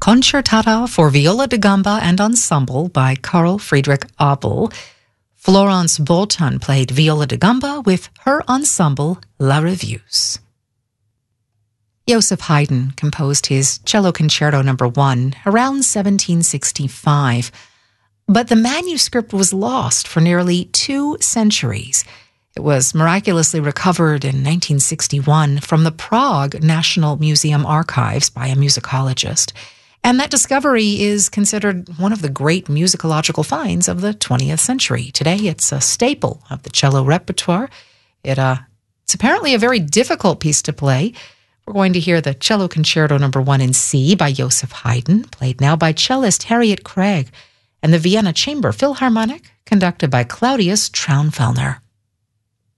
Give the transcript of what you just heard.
Concertata for Viola da Gamba and Ensemble by Carl Friedrich Abel. Florence Bolton played viola da gamba with her ensemble La Revieuse. Joseph Haydn composed his Cello Concerto No. 1 around 1765, but the manuscript was lost for nearly 2 centuries. It was miraculously recovered in 1961 from the Prague National Museum archives by a musicologist, and that discovery is considered one of the great musicological finds of the 20th century. Today, it's a staple of the cello repertoire. It's apparently a very difficult piece to play. We're going to hear the Cello Concerto No. 1 in C by Joseph Haydn, played now by cellist Harriet Craig, and the Vienna Chamber Philharmonic, conducted by Claudius Traunfellner.